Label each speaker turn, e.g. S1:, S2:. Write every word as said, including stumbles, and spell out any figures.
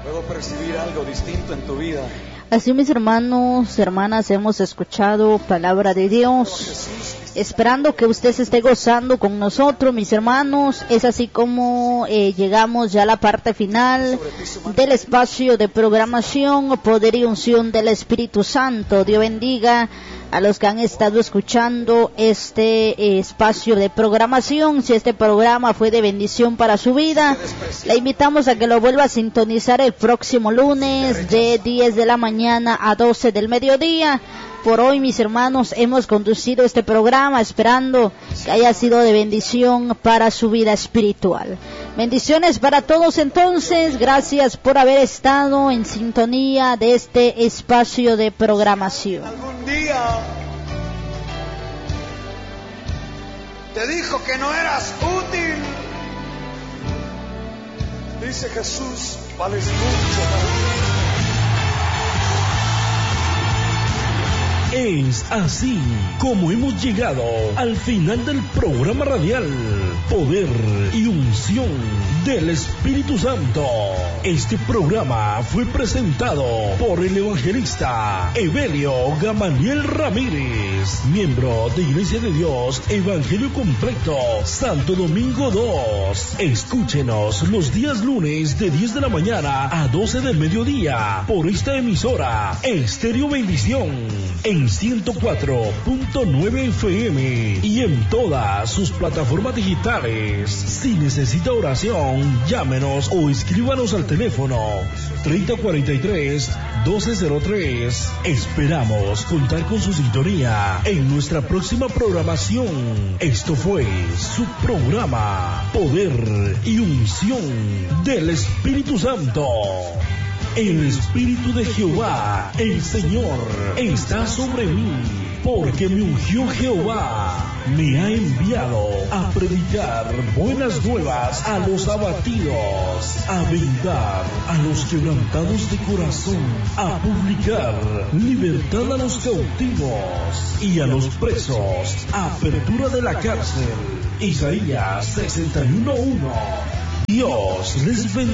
S1: Puedo percibir algo distinto en tu vida.
S2: Así, mis hermanos, hermanas, hemos escuchado palabra de Dios, esperando que usted se esté gozando con nosotros, mis hermanos. Es así como eh, llegamos ya a la parte final del espacio de programación, Poder y Unción del Espíritu Santo. Dios bendiga a los que han estado escuchando este eh, espacio de programación. Si este programa fue de bendición para su vida, le invitamos a que lo vuelva a sintonizar el próximo lunes de diez de la mañana a doce del mediodía. Por hoy, mis hermanos, hemos conducido este programa esperando que haya sido de bendición para su vida espiritual. Bendiciones para todos entonces. Gracias por haber estado en sintonía de este espacio de programación.
S1: Algún día te dijo que no eras útil. Dice Jesús, vales mucho para mí.
S3: Es así como hemos llegado al final del programa radial Poder y Unción del Espíritu Santo. Este programa fue presentado por el evangelista Evelio Gamaliel Ramírez, miembro de Iglesia de Dios Evangelio Completo Santo Domingo dos. Escúchenos los días lunes de diez de la mañana a doce del mediodía por esta emisora Estéreo Bendición en ciento cuatro punto nueve F M y en todas sus plataformas digitales. Si necesita oración, llámenos o escríbanos al teléfono treinta cuarenta y tres doce cero tres. Esperamos contar con su sintonía en nuestra próxima programación. Esto fue su programa Poder y Unción del Espíritu Santo. El Espíritu de Jehová, el Señor, está sobre mí, porque me ungió Jehová, me ha enviado a predicar buenas nuevas a los abatidos, a vendar a los quebrantados de corazón, a publicar libertad a los cautivos y a los presos, apertura de la cárcel. Isaías sesenta y uno uno. Dios les bendiga.